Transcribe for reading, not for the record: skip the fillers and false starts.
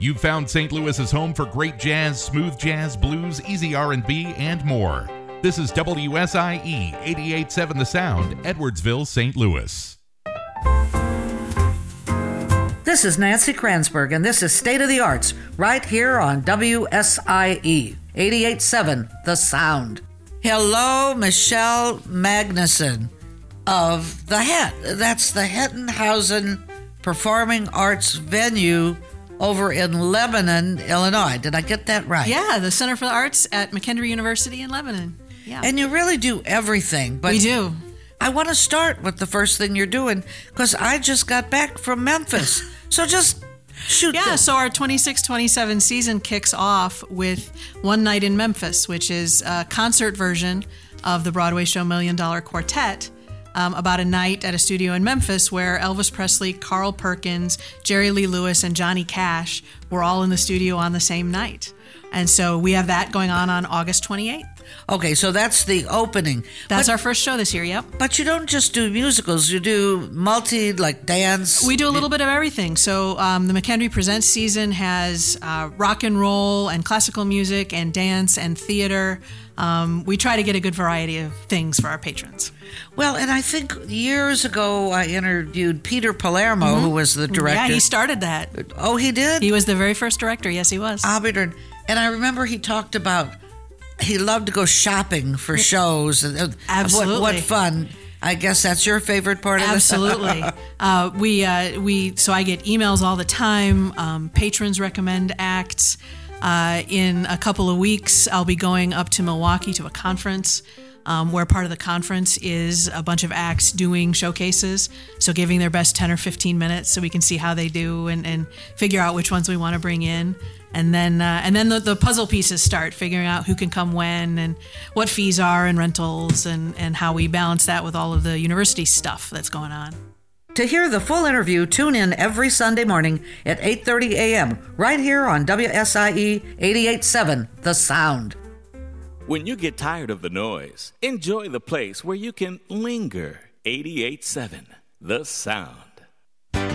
You've found St. Louis's home for great jazz, smooth jazz, blues, easy R&B, and more. This is WSIE 88.7 The Sound, Edwardsville, St. Louis. This is Nancy Kranzberg, and this is State of the Arts, right here on WSIE 88.7 The Sound. Hello, Michelle Magnuson of The Het. That's the Hettenhausen Performing Arts Venue over in Lebanon, Illinois. Did I get that right? Yeah, the Center for the Arts at McKendree University in Lebanon. Yeah. And you really do everything. But we do. I want to start with the first thing you're doing because I just got back from Memphis. So just shoot. Yeah, so our 26-27 season kicks off with One Night in Memphis, which is a concert version of the Broadway show $1 Million Quartet, about a night at a studio in Memphis where Elvis Presley, Carl Perkins, Jerry Lee Lewis, and Johnny Cash were all in the studio on the same night. And so we have that going on August 28th. Okay, so that's the opening. That's our first show this year, yep. But you don't just do musicals, you do like dance. We do a little bit of everything. So the McKendree Presents season has rock and roll and classical music and dance and theater. We try to get a good variety of things for our patrons. Well, and I think years ago I interviewed Peter Palermo, who was the director. Yeah, he started that. Oh, he did? He was the very first director. Yes, he was. And I remember he talked about he loved to go shopping for shows. Absolutely. What fun. I guess that's your favorite part of it? Absolutely. So I get emails all the time. Patrons recommend acts. In a couple of weeks, I'll be going up to Milwaukee to a conference where part of the conference is a bunch of acts doing showcases. So giving their best 10 or 15 minutes so we can see how they do and figure out which ones we want to bring in. And then the puzzle pieces start, figuring out who can come when and what fees are and rentals and how we balance that with all of the university stuff that's going on. To hear the full interview, tune in every Sunday morning at 8:30 a.m. right here on WSIE 88.7 The Sound. When you get tired of the noise, enjoy the place where you can linger. 88.7 The Sound.